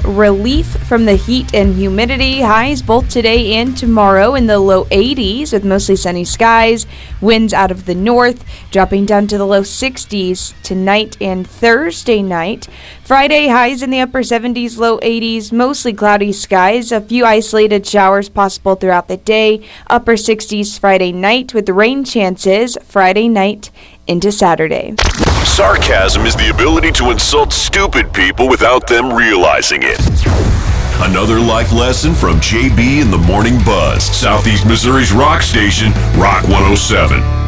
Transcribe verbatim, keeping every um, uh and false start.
relief from the heat and humidity. Highs both today and tomorrow in the low eighties with mostly sunny skies. Winds out of the north, dropping down to the low sixties tonight and Thursday night. Friday, highs in the upper seventies, low eighties, mostly cloudy skies. A few isolated showers possible throughout the day. Upper sixties Friday night with rain chances Friday night into Saturday. Sarcasm is the ability to insult stupid people without them realizing it. Another life lesson from J B and the Morning Buzz, Southeast Missouri's rock station, Rock one oh seven.